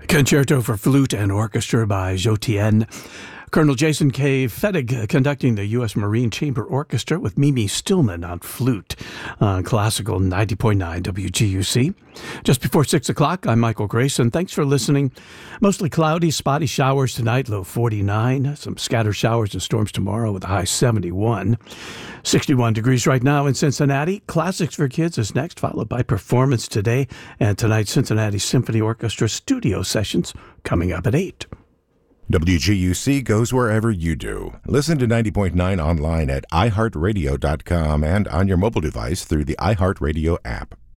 Concerto for Flute and Orchestra by Jotienne. Colonel Jason K. Fettig conducting the U.S. Marine Chamber Orchestra with Mimi Stillman on flute on Classical 90.9 WGUC. Just before 6 o'clock, I'm Michael Grayson. Thanks for listening. Mostly cloudy, spotty showers tonight, low 49. Some scattered showers and storms tomorrow with a high 71. 61 degrees right now in Cincinnati. Classics for Kids is next, followed by Performance Today. And tonight's Cincinnati Symphony Orchestra studio sessions coming up at 8. WGUC goes wherever you do. Listen to 90.9 online at iHeartRadio.com and on your mobile device through the iHeartRadio app.